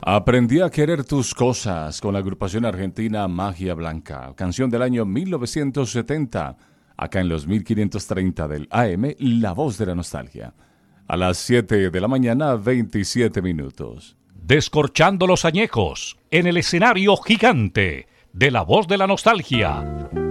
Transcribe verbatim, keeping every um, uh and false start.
Aprendí a querer tus cosas con la agrupación argentina Magia Blanca, canción del año mil novecientos setenta, acá en los mil quinientos treinta del A M, La Voz de la Nostalgia. A las siete de la mañana, veintisiete minutos. Descorchando los añejos en el escenario gigante de La Voz de la Nostalgia.